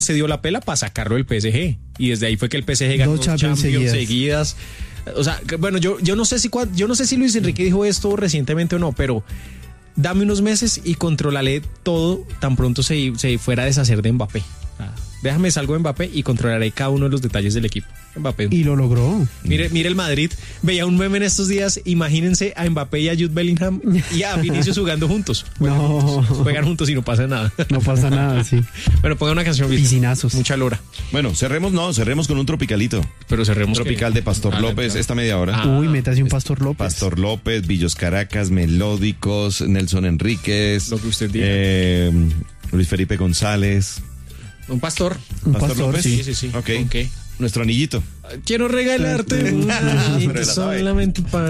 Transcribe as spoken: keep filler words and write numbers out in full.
se dio la pela para sacarlo del P S G. Y desde ahí fue que el P S G ganó Dos Champions Champions seguidas. seguidas. O sea, que, bueno, yo, yo no sé si cua- yo no sé si Luis Enrique dijo esto recientemente o no, pero dame unos meses y controlaré todo tan pronto se, se fuera a deshacer de Mbappé. O sea, déjame salgo de Mbappé y controlaré cada uno de los detalles del equipo. Mbappé. Y lo logró. Mire, mire el Madrid. Veía un meme en estos días. Imagínense a Mbappé y a Jude Bellingham y a Vinicius jugando juntos. Juegan, No. juntos, juegan juntos y no pasa nada. No pasa nada, sí. Bueno, ponga una canción. Piscinazos. Mucha lora. Bueno, cerremos, no, cerremos con un tropicalito. Pero cerremos. Tropical que- de Pastor Ah, López, claro. esta media hora. Ah. Uy, métase un Pastor López. Pastor López, Villos Caracas, Melódicos, Nelson Enríquez. Lo que usted diga. eh, Luis Felipe González. Un pastor. Un Pastor pastor, López. sí. Sí, sí, sí. Ok. ¿Con qué? Nuestro anillito. Quiero regalarte un Pero anillito la sabe. solamente para